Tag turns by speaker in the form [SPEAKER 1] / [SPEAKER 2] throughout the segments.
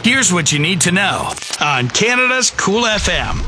[SPEAKER 1] Here's what you need to know on Canada's Cool FM.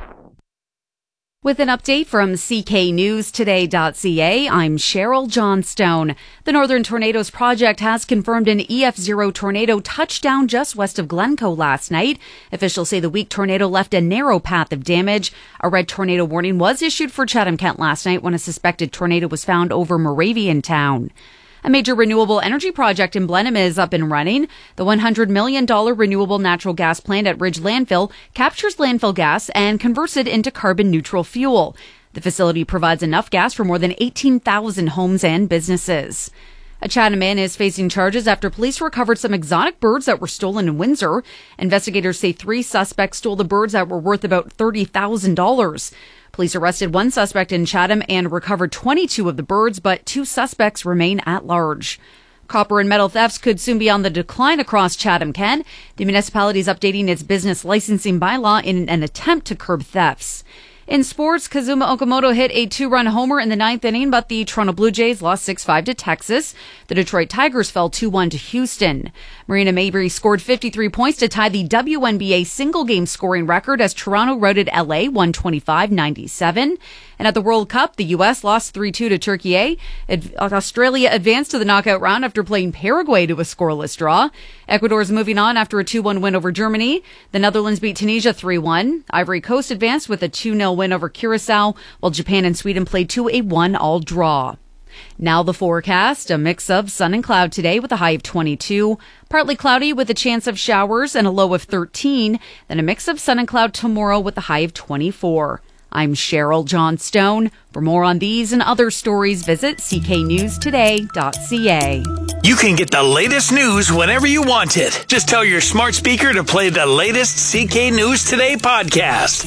[SPEAKER 2] With an update from cknewstoday.ca, I'm Cheryl Johnstone. The Northern Tornadoes Project has confirmed an EF0 tornado touchdown just west of Glencoe last night. Officials say the weak tornado left a narrow path of damage. A red tornado warning was issued for Chatham-Kent last night when a suspected tornado was found over Moraviantown. A major renewable energy project in Blenheim is up and running. The $100 million renewable natural gas plant at Ridge Landfill captures landfill gas and converts it into carbon-neutral fuel. The facility provides enough gas for more than 18,000 homes and businesses. A Chatham man is facing charges after police recovered some exotic birds that were stolen in Windsor. Investigators say 3 suspects stole the birds that were worth about $30,000. Police arrested 1 suspect in Chatham and recovered 22 of the birds, but 2 suspects remain at large. Copper and metal thefts could soon be on the decline across Chatham-Kent. The municipality is updating its business licensing bylaw in an attempt to curb thefts. In sports, Kazuma Okamoto hit a 2-run homer in the 9th inning, but the Toronto Blue Jays lost 6-5 to Texas. The Detroit Tigers fell 2-1 to Houston. Marina Mabry scored 53 points to tie the WNBA single-game scoring record as Toronto routed LA 125-97. And at the World Cup, the U.S. lost 3-2 to Turkey. Australia advanced to the knockout round after playing Paraguay to a scoreless draw. Ecuador is moving on after a 2-1 win over Germany. The Netherlands beat Tunisia 3-1. Ivory Coast advanced with a 2-0 win over Curacao, while Japan and Sweden played to a 1-all draw. Now the forecast, a mix of sun and cloud today with a high of 22, partly cloudy with a chance of showers and a low of 13, then a mix of sun and cloud tomorrow with a high of 24. I'm Cheryl Johnstone. For more on these and other stories, visit cknewstoday.ca.
[SPEAKER 1] You can get the latest news whenever you want it. Just tell your smart speaker to play the latest CK News Today podcast.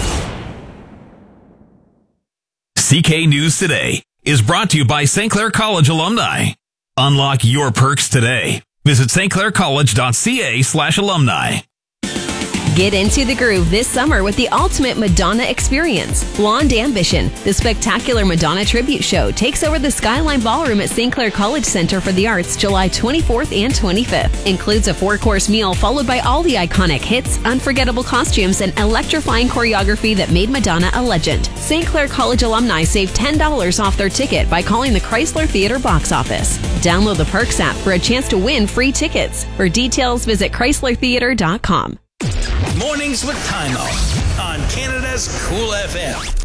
[SPEAKER 1] CK News Today is brought to you by St. Clair College alumni. Unlock your perks today. Visit stclaircollege.ca/alumni.
[SPEAKER 3] Get into the groove this summer with the ultimate Madonna experience. Blonde Ambition, the spectacular Madonna tribute show, takes over the Skyline Ballroom at St. Clair College Center for the Arts July 24th and 25th. Includes a 4-course meal followed by all the iconic hits, unforgettable costumes, and electrifying choreography that made Madonna a legend. St. Clair College alumni save $10 off their ticket by calling the Chrysler Theatre box office. Download the Perks app for a chance to win free tickets. For details, visit chryslertheatre.com.
[SPEAKER 1] Mornings with Timo on Canada's Cool FM.